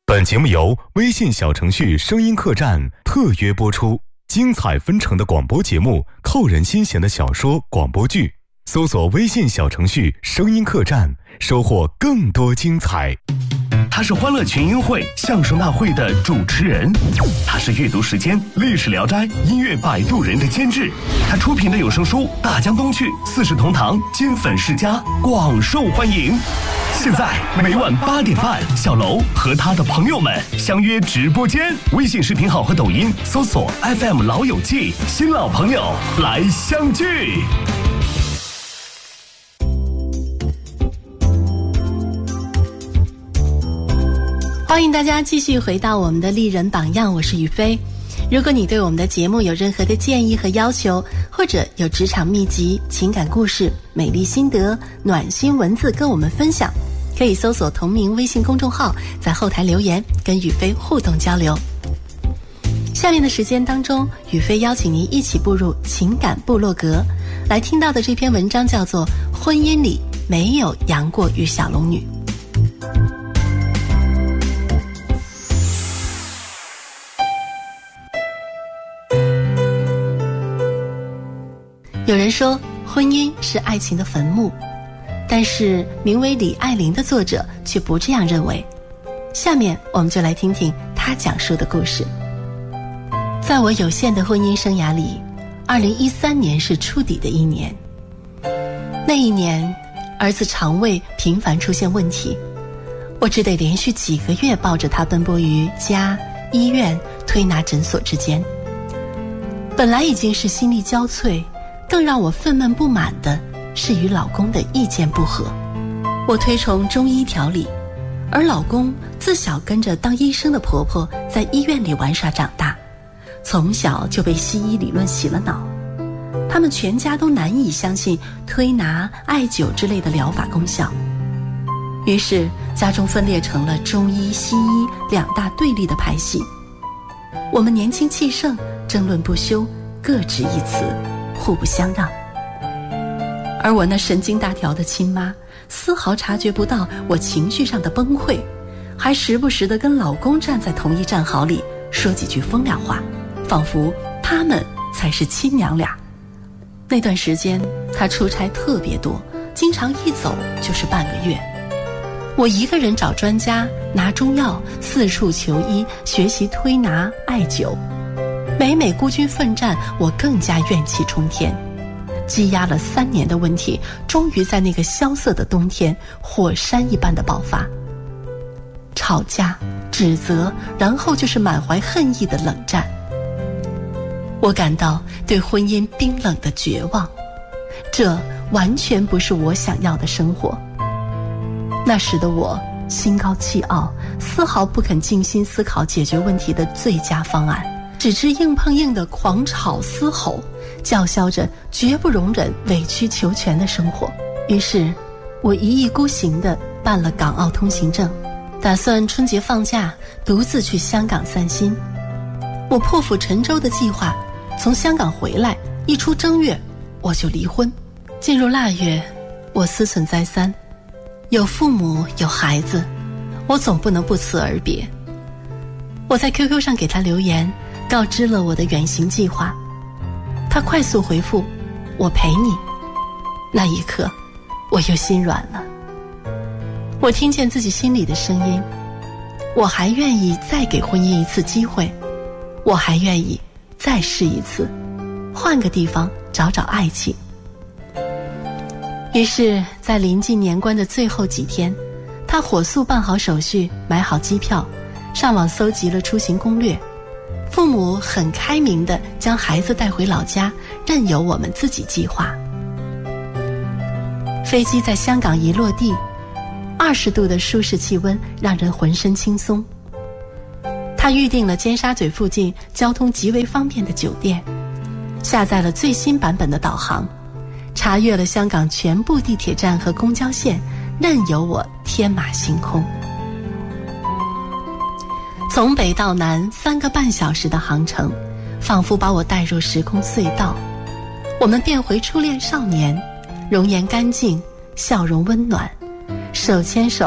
本节目由微信小程序声音客栈特约播出，精彩纷呈的广播节目，扣人心弦的小说广播剧，搜索微信小程序声音客栈，收获更多精彩。 他是欢乐群英会相声大会的主持人，他是阅读时间历史聊斋音乐摆渡人的监制，他出品的有声书《大江东去》《四世同堂》《金粉世家》广受欢迎。现在每晚8点半，小楼和他的朋友们相约直播间，微信视频号和抖音搜索 FM 老友记，新老朋友来相聚。 欢迎大家继续回到我们的丽人榜样，我是雨飞。如果你对我们的节目有任何的建议和要求，或者有职场秘籍、情感故事、美丽心得、暖心文字跟我们分享，可以搜索同名微信公众号，在后台留言跟雨飞互动交流。下面的时间当中，雨飞邀请您一起步入情感部落格，来听到的这篇文章叫做《婚姻里没有杨过与小龙女》。有人说婚姻是爱情的坟墓，但是名为李爱玲的作者却不这样认为。下面我们就来听听他讲述的故事。在我有限的婚姻生涯里，2013年是触底的一年。那一年儿子肠胃频繁出现问题，我只得连续几个月抱着他奔波于家、医院、推拿诊所之间。本来已经是心力交瘁，更让我愤懑不满的是与老公的意见不合。我推崇中医调理，而老公自小跟着当医生的婆婆在医院里玩耍长大，从小就被西医理论洗了脑。他们全家都难以相信推拿、艾灸之类的疗法功效，于是家中分裂成了中医、西医两大对立的派系。我们年轻气盛，争论不休，各执一词，互不相让。而我那神经大条的亲妈丝毫察觉不到我情绪上的崩溃，还时不时地跟老公站在同一战壕里说几句风凉话，仿佛他们才是亲娘俩。那段时间他出差特别多，经常一走就是半个月。我一个人找专家，拿中药，四处求医，学习推拿、艾灸。每每孤军奋战，我更加怨气冲天。积压了3年的问题，终于在那个萧瑟的冬天，火山一般的爆发。吵架、指责，然后就是满怀恨意的冷战。我感到对婚姻冰冷的绝望，这完全不是我想要的生活。那时的我心高气傲，丝毫不肯静心思考解决问题的最佳方案，只知硬碰硬的狂吵嘶吼，叫嚣着绝不容忍委曲求全的生活。于是我一意孤行地办了港澳通行证，打算春节放假独自去香港散心。我破釜沉舟的计划，从香港回来，一出正月我就离婚。进入腊月，我思忖再三，有父母有孩子，我总不能不辞而别。我在 QQ 上给他留言，告知了我的远行计划。他快速回复，我陪你。那一刻我又心软了。我听见自己心里的声音，我还愿意再给婚姻一次机会，我还愿意再试一次，换个地方找找爱情。于是在临近年关的最后几天，他火速办好手续，买好机票，上网搜集了出行攻略。父母很开明地将孩子带回老家，任由我们自己计划。飞机在香港一落地，20度的舒适气温让人浑身轻松。他预订了尖沙咀附近交通极为方便的酒店，下载了最新版本的导航，查阅了香港全部地铁站和公交线，任由我天马行空。从北到南3个半小时的航程，仿佛把我带入时空隧道。我们变回初恋少年，容颜干净，笑容温暖，手牵手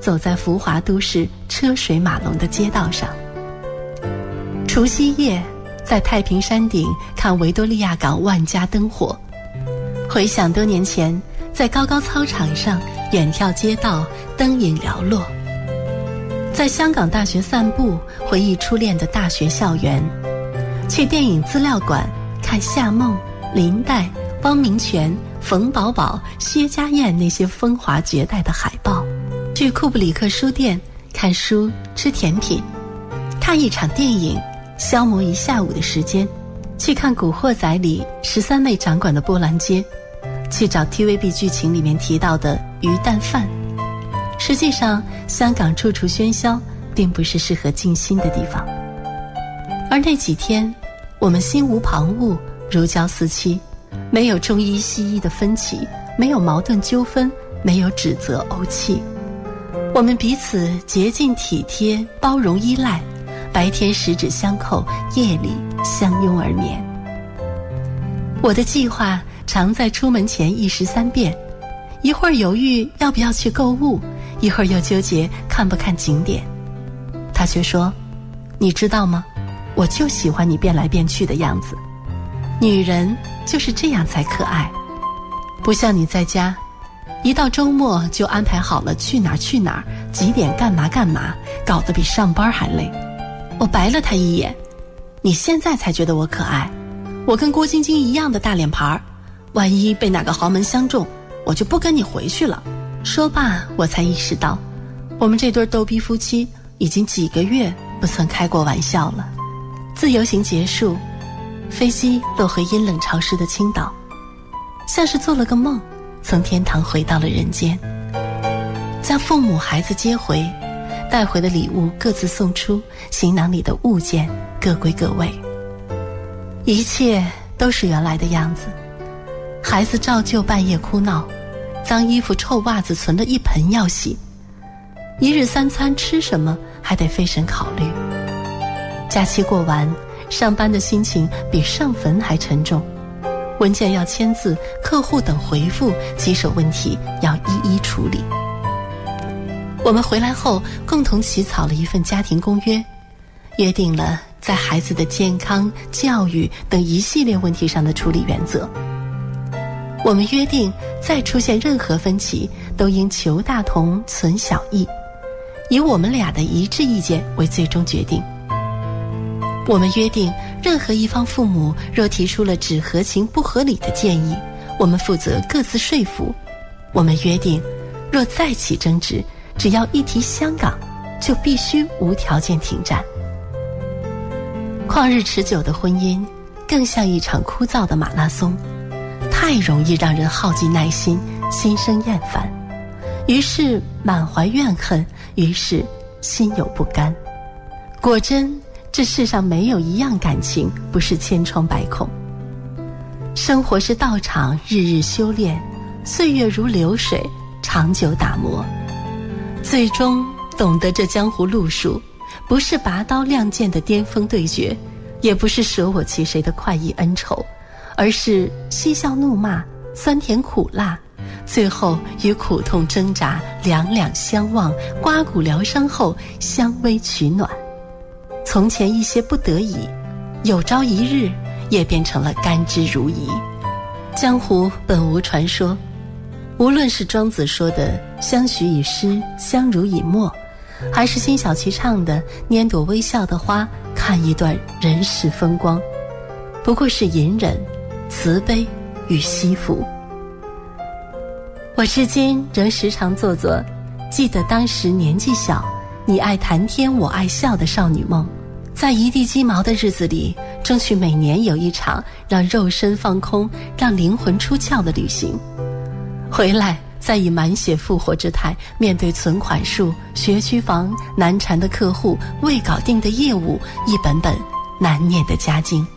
走在浮华都市车水马龙的街道上。除夕夜，在太平山顶看维多利亚港万家灯火，回想多年前在高高操场上远眺街道，灯影寥落。在香港大学散步，回忆初恋的大学校园。去电影资料馆看夏梦、林黛、汪明荃、冯宝宝、薛家燕那些风华绝代的海报。去库布里克书店看书、吃甜品，看一场电影，消磨一下午的时间。去看《古惑仔》里13妹掌管的波兰街，去找 TVB 剧情里面提到的鱼蛋饭。实际上，香港处处喧嚣，并不是适合静心的地方。而那几天，我们心无旁骛，如胶似漆，没有中医西医的分歧，没有矛盾纠纷，没有指责怄气。我们彼此洁净体贴，包容依赖，白天十指相扣，夜里相拥而眠。我的计划常在出门前一时三变，一会儿犹豫要不要去购物，一会儿又纠结看不看景点。他却说，你知道吗，我就喜欢你变来变去的样子，女人就是这样才可爱。不像你在家，一到周末就安排好了去哪儿去哪儿，几点干嘛干嘛，搞得比上班还累。我白了他一眼，你现在才觉得我可爱，我跟郭晶晶一样的大脸盘，万一被哪个豪门相中，我就不跟你回去了。说罢，我才意识到，我们这对逗逼夫妻已经几个月不曾开过玩笑了。自由行结束，飞机落回阴冷潮湿的青岛，像是做了个梦，从天堂回到了人间。将父母孩子接回，带回的礼物各自送出，行囊里的物件各归各位。一切都是原来的样子，孩子照旧半夜哭闹，脏衣服臭袜子存了一盆要洗，一日三餐吃什么还得费神考虑。假期过完，上班的心情比上坟还沉重，文件要签字，客户等回复，棘手问题要一一处理。我们回来后共同起草了一份家庭公约，约定了在孩子的健康、教育等一系列问题上的处理原则。我们约定再出现任何分歧都应求大同存小异，以我们俩的一致意见为最终决定。我们约定任何一方父母若提出了只合情不合理的建议，我们负责各自说服。我们约定若再起争执，只要一提香港就必须无条件停战。旷日持久的婚姻更像一场枯燥的马拉松，太容易让人耗尽耐心，心生厌烦，于是满怀怨恨，于是心有不甘。果真这世上没有一样感情不是千疮百孔。生活是道场，日日修炼，岁月如流水，长久打磨。最终懂得这江湖路数，不是拔刀亮剑的巅峰对决，也不是舍我其谁的快意恩仇，而是嬉笑怒骂，酸甜苦辣，最后与苦痛挣扎，两两相望，刮骨疗伤后相偎取暖。从前一些不得已，有朝一日也变成了甘之如饴。江湖本无传说，无论是庄子说的相许以诗，相濡以沫，还是辛晓琪唱的拈朵微笑的花，看一段人世风光，不过是隐忍、慈悲与惜福。我至今仍时常做记得当时年纪小，你爱谈天我爱笑的少女梦，在一地鸡毛的日子里，争取每年有一场让肉身放空，让灵魂出窍的旅行。回来再以满血复活之态面对存款数、学区房、难缠的客户、未搞定的业务，一本本难念的家经。